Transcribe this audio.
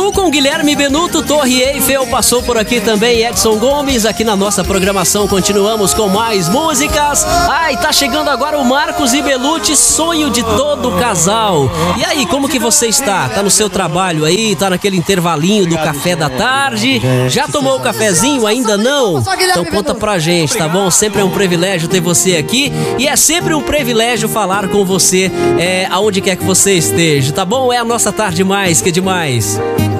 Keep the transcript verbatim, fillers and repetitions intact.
Lu com Guilherme Benuto, Torre Eiffel passou por aqui também, Edson Gomes. Aqui na nossa programação continuamos com mais músicas. Ai, tá chegando agora o Marcos e Belucci, sonho de todo casal. E aí, como que você está? Tá no seu trabalho aí? Tá naquele intervalinho do café da tarde? Já tomou o cafezinho? Ainda não? Então conta pra gente, tá bom? Sempre é um privilégio ter você aqui e é sempre um privilégio falar com você é, aonde quer que você esteja, tá bom? É a nossa tarde mais que demais.